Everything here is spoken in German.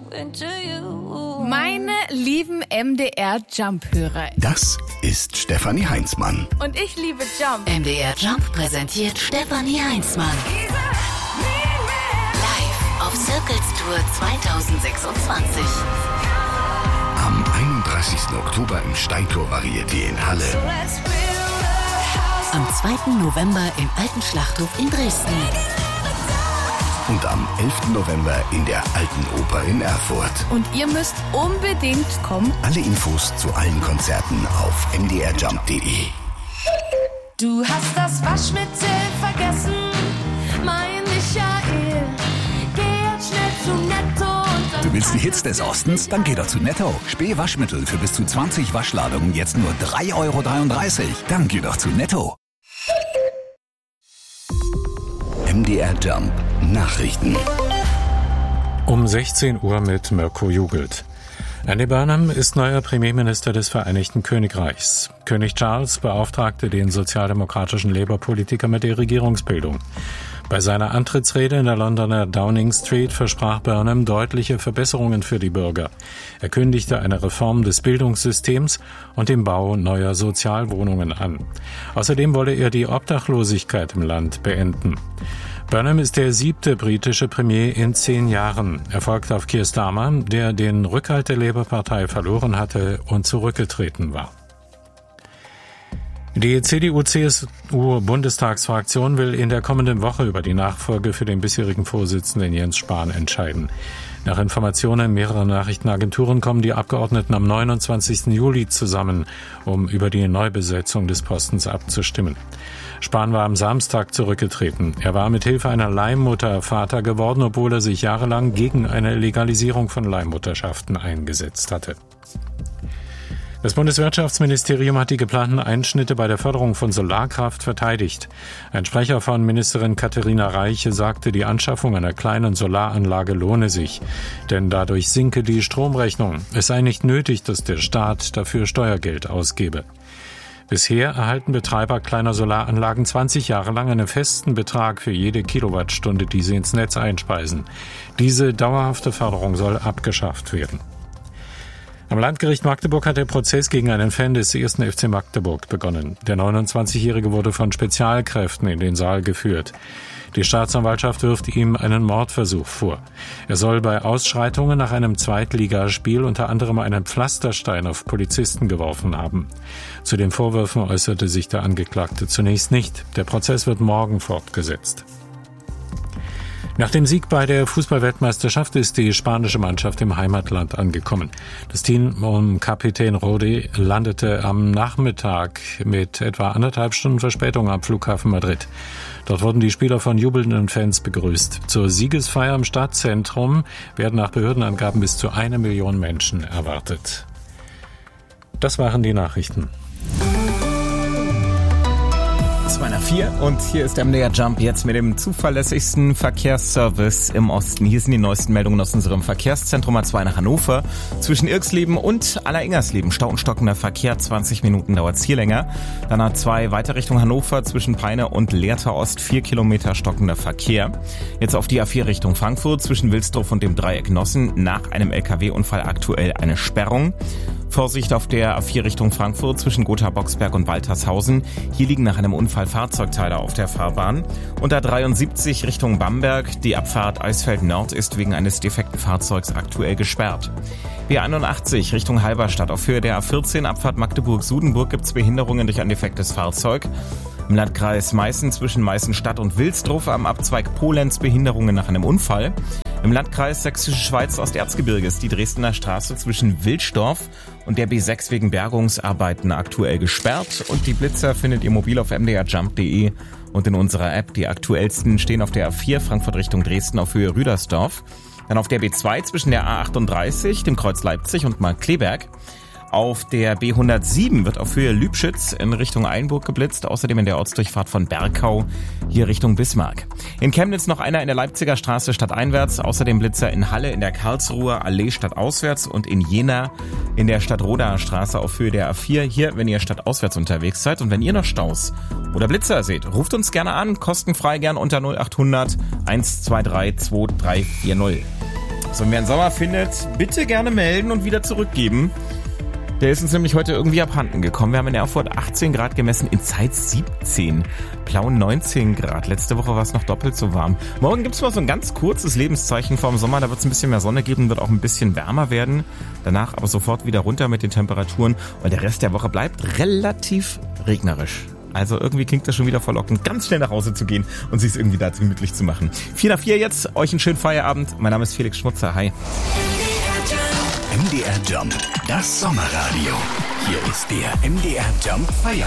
Meine lieben MDR-Jump-Hörer. Das ist Stefanie Heinzmann. Und ich liebe Jump. MDR Jump präsentiert Stefanie Heinzmann. Live auf Circles Tour 2026. Am 31. Oktober im Steintor Varieté in Halle. Am 2. November im Alten Schlachthof in Dresden. Und am 11. November in der Alten Oper in Erfurt. Und ihr müsst unbedingt kommen. Alle Infos zu allen Konzerten auf mdrjump.de. Du hast das Waschmittel vergessen, mein Michael. Geh jetzt schnell zu Netto. Du willst die Hits des Ostens? Dann geh doch zu Netto. Spee-Waschmittel für bis zu 20 Waschladungen jetzt nur 3,33 €. Dann geh doch zu Netto. MDR Jump Nachrichten. Um 16 Uhr mit Mirko Jugelt. Andy Burnham ist neuer Premierminister des Vereinigten Königreichs. König Charles beauftragte den sozialdemokratischen Labour-Politiker mit der Regierungsbildung. Bei seiner Antrittsrede in der Londoner Downing Street versprach Burnham deutliche Verbesserungen für die Bürger. Er kündigte eine Reform des Bildungssystems und den Bau neuer Sozialwohnungen an. Außerdem wolle er die Obdachlosigkeit im Land beenden. Burnham ist der 7. britische Premier in 10 Jahren. Er folgt auf Keir Starmer, der den Rückhalt der Labour-Partei verloren hatte und zurückgetreten war. Die CDU-CSU-Bundestagsfraktion will in der kommenden Woche über die Nachfolge für den bisherigen Vorsitzenden Jens Spahn entscheiden. Nach Informationen mehrerer Nachrichtenagenturen kommen die Abgeordneten am 29. Juli zusammen, um über die Neubesetzung des Postens abzustimmen. Spahn war am Samstag zurückgetreten. Er war mit Hilfe einer Leihmutter Vater geworden, obwohl er sich jahrelang gegen eine Legalisierung von Leihmutterschaften eingesetzt hatte. Das Bundeswirtschaftsministerium hat die geplanten Einschnitte bei der Förderung von Solarkraft verteidigt. Ein Sprecher von Ministerin Katharina Reiche sagte, die Anschaffung einer kleinen Solaranlage lohne sich, denn dadurch sinke die Stromrechnung. Es sei nicht nötig, dass der Staat dafür Steuergeld ausgebe. Bisher erhalten Betreiber kleiner Solaranlagen 20 Jahre lang einen festen Betrag für jede Kilowattstunde, die sie ins Netz einspeisen. Diese dauerhafte Förderung soll abgeschafft werden. Am Landgericht Magdeburg hat der Prozess gegen einen Fan des 1. FC Magdeburg begonnen. Der 29-Jährige wurde von Spezialkräften in den Saal geführt. Die Staatsanwaltschaft wirft ihm einen Mordversuch vor. Er soll bei Ausschreitungen nach einem Zweitligaspiel unter anderem einen Pflasterstein auf Polizisten geworfen haben. Zu den Vorwürfen äußerte sich der Angeklagte zunächst nicht. Der Prozess wird morgen fortgesetzt. Nach dem Sieg bei der Fußball-Weltmeisterschaft ist die spanische Mannschaft im Heimatland angekommen. Das Team um Kapitän Rodi landete am Nachmittag mit etwa 1,5 Stunden Verspätung am Flughafen Madrid. Dort wurden die Spieler von jubelnden Fans begrüßt. Zur Siegesfeier im Stadtzentrum werden nach Behördenangaben bis zu 1 Million Menschen erwartet. Das waren die Nachrichten. 2:04 und hier ist MDR Jump jetzt mit dem zuverlässigsten Verkehrsservice im Osten. Hier sind die neuesten Meldungen aus unserem Verkehrszentrum A2 nach Hannover. Zwischen Irxleben und Aller-Ingersleben Stau und stockender Verkehr, 20 Minuten dauert's hier länger. Dann A2 weiter Richtung Hannover zwischen Peine und Lehrter Ost 4 Kilometer stockender Verkehr. Jetzt auf die A4 Richtung Frankfurt zwischen Wilsdorf und dem Dreieck Nossen nach einem LKW-Unfall aktuell eine Sperrung. Vorsicht auf der A4 Richtung Frankfurt zwischen Gotha-Boxberg und Waltershausen. Hier liegen nach einem Unfall Fahrzeugteile auf der Fahrbahn. Und A73 Richtung Bamberg. Die Abfahrt Eisfeld Nord ist wegen eines defekten Fahrzeugs aktuell gesperrt. B81 Richtung Halberstadt. Auf Höhe der A14 Abfahrt Magdeburg-Sudenburg gibt es Behinderungen durch ein defektes Fahrzeug. Im Landkreis Meißen zwischen Meißen-Stadt und Wilsdruff am Abzweig Polenz Behinderungen nach einem Unfall. Im Landkreis Sächsische Schweiz Osterzgebirges die Dresdner Straße zwischen Wilsdorf und der B6 wegen Bergungsarbeiten aktuell gesperrt. Und die Blitzer findet ihr mobil auf mdrjump.de und in unserer App. Die aktuellsten stehen auf der A4 Frankfurt Richtung Dresden auf Höhe Rüdersdorf. Dann auf der B2 zwischen der A38, dem Kreuz Leipzig und Markkleeberg. Auf der B107 wird auf Höhe Lübschütz in Richtung Einburg geblitzt, außerdem in der Ortsdurchfahrt von Bergkau hier Richtung Bismarck. In Chemnitz noch einer in der Leipziger Straße stadteinwärts, außerdem Blitzer in Halle in der Karlsruher Allee stadtauswärts und in Jena in der Stadtrodaer Straße auf Höhe der A4, hier, wenn ihr stadtauswärts unterwegs seid. Und wenn ihr noch Staus oder Blitzer seht, ruft uns gerne an, kostenfrei gern unter 0800 123 2340. So, wer einen Sommer findet, bitte gerne melden und wieder zurückgeben. Der ist uns nämlich heute irgendwie abhanden gekommen. Wir haben in Erfurt 18 Grad gemessen, in Zeitz 17, Plauen 19 Grad. Letzte Woche war es noch doppelt so warm. Morgen gibt's mal so ein ganz kurzes Lebenszeichen vorm Sommer. Da wird es ein bisschen mehr Sonne geben, wird auch ein bisschen wärmer werden. Danach aber sofort wieder runter mit den Temperaturen. Und der Rest der Woche bleibt relativ regnerisch. Also irgendwie klingt das schon wieder verlockend, ganz schnell nach Hause zu gehen und sich irgendwie da gemütlich zu machen. 4 nach 4 jetzt, euch einen schönen Feierabend. Mein Name ist Felix Schmutzer, hi. MDR Jump, das Sommerradio. Hier ist der MDR Jump Feierabend.